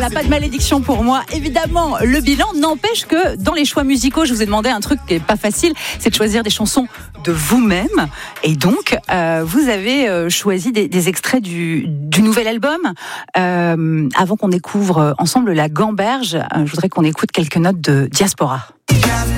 pas de malédiction pour moi. Évidemment, le bilan n'empêche que dans les choix musicaux, je vous ai demandé un truc qui est pas facile, c'est de choisir des chansons de vous-même. Et donc, vous avez choisi des extraits du nouvel album. Avant qu'on découvre ensemble La Gamberge, je voudrais qu'on écoute quelques notes de Diaspora.